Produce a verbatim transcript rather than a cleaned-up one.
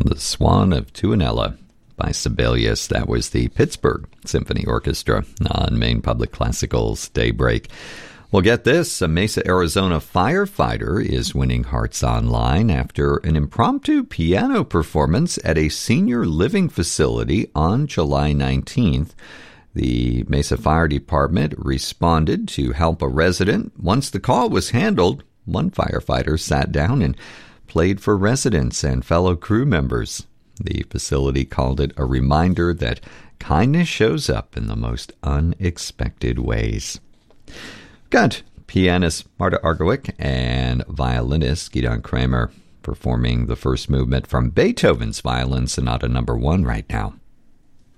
The Swan of Tuonela by Sibelius. That was the Pittsburgh Symphony Orchestra on Maine Public Classical's Daybreak. Well, get this. A Mesa, Arizona firefighter is winning hearts online after an impromptu piano performance at a senior living facility on July nineteenth. The Mesa Fire Department responded to help a resident. Once the call was handled, one firefighter sat down and played for residents and fellow crew members. The facility called it a reminder that kindness shows up in the most unexpected ways. Got pianist Marta Argerich and violinist Gidon Kramer performing the first movement from Beethoven's Violin Sonata Number One right now.